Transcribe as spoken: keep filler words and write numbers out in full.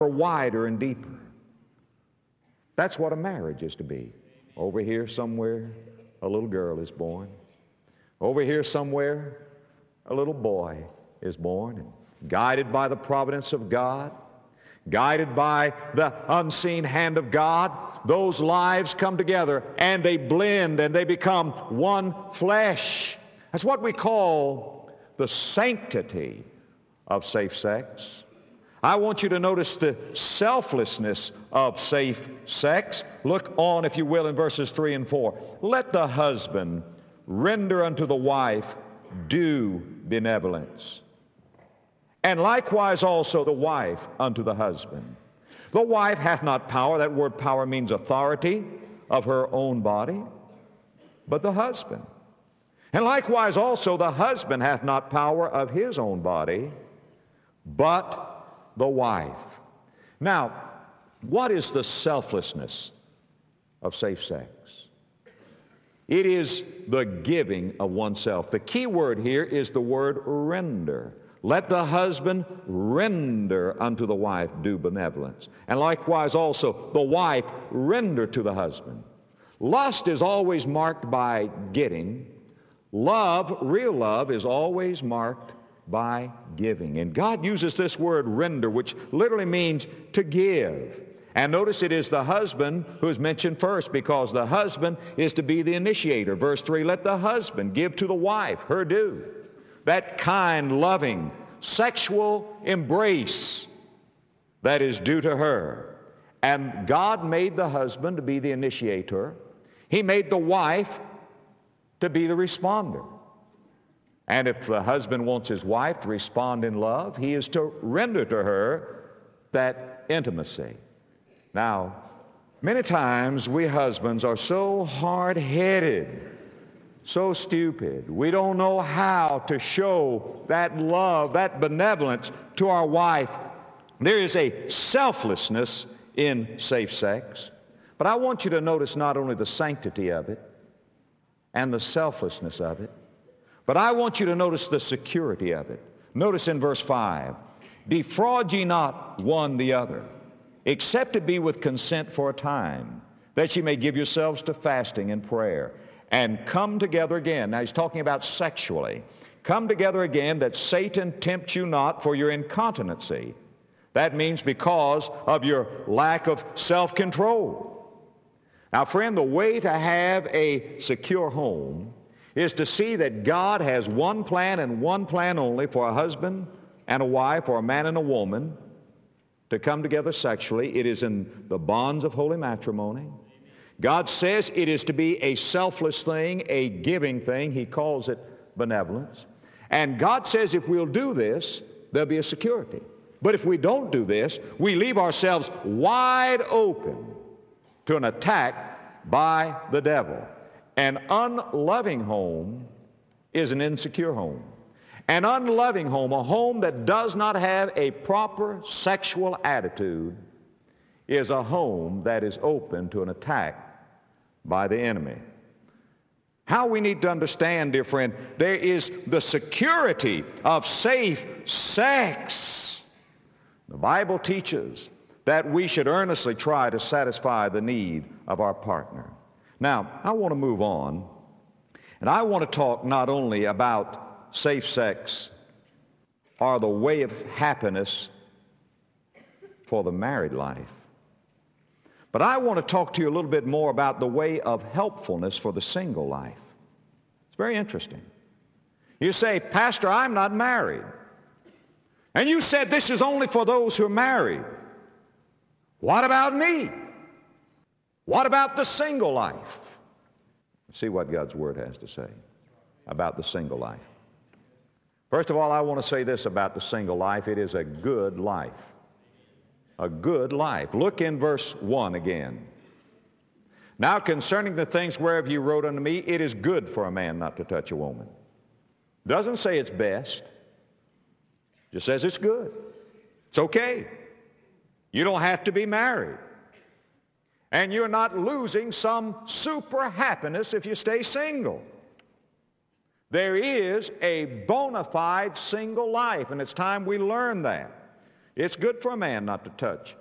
wider and deeper. That's what a marriage is to be. Over here somewhere, a little girl is born. Over here somewhere, a little boy is born, and guided by the providence of God, guided by the unseen hand of God, those lives come together and they blend and they become one flesh. That's what we call the sanctity of safe sex. I want you to notice the selflessness of safe sex. Look on, if you will, in verses three and four. Let the husband render unto the wife due benevolence, and likewise also the wife unto the husband. The wife hath not power, that word power means authority, of her own body, but the husband. And likewise also the husband hath not power of his own body, but the wife. Now, what is the selflessness of safe sex? It is the giving of oneself. The key word here is the word render. Let the husband render unto the wife due benevolence. And likewise also the wife render to the husband. Lust is always marked by getting. Love, real love, is always marked by giving. And God uses this word render, which literally means to give. And notice it is the husband who is mentioned first, because the husband is to be the initiator. Verse three, let the husband give to the wife her due. That kind, loving, sexual embrace that is due to her. And God made the husband to be the initiator. He made the wife to be the responder. And if the husband wants his wife to respond in love, he is to render to her that intimacy. Now, many times we husbands are so hard-headed, so stupid. We don't know how to show that love, that benevolence to our wife. There is a selflessness in safe sex. But I want you to notice not only the sanctity of it and the selflessness of it, but I want you to notice the security of it. Notice in verse five, defraud ye not one the other, except it be with consent for a time, that ye may give yourselves to fasting and prayer, and come together again. Now he's talking about sexually. Come together again, that Satan tempt you not for your incontinency. That means because of your lack of self-control. Now, friend, the way to have a secure home is to see that God has one plan and one plan only for a husband and a wife, or a man and a woman, to come together sexually. It is in the bonds of holy matrimony. God says it is to be a selfless thing, a giving thing. He calls it benevolence. And God says if we'll do this, there'll be a security. But if we don't do this, we leave ourselves wide open to an attack by the devil. An unloving home is an insecure home. An unloving home, a home that does not have a proper sexual attitude, is a home that is open to an attack by the enemy. How we need to understand, dear friend, there is the security of safe sex. The Bible teaches that we should earnestly try to satisfy the need of our partner. Now, I want to move on, and I want to talk not only about safe sex or the way of happiness for the married life, but I want to talk to you a little bit more about the way of helpfulness for the single life. It's very interesting. You say, Pastor, I'm not married. And you said this is only for those who are married. What about me? What about the single life? Let's see what God's Word has to say about the single life. First of all, I want to say this about the single life. It is a good life. A good life. Look in verse one again. Now concerning the things whereof you wrote unto me, it is good for a man not to touch a woman. Doesn't say it's best. Just says it's good. It's okay. You don't have to be married. And you're not losing some super happiness if you stay single. There is a bona fide single life, and it's time we learn that. It's good for a man not to touch